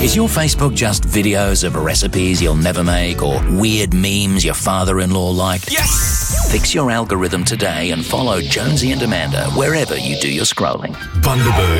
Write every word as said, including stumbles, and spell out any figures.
Is your Facebook just videos of recipes you'll never make or weird memes your father-in-law liked? Yes! Fix your algorithm today and follow Jonesy and Amanda wherever you do your scrolling. Bundaberg.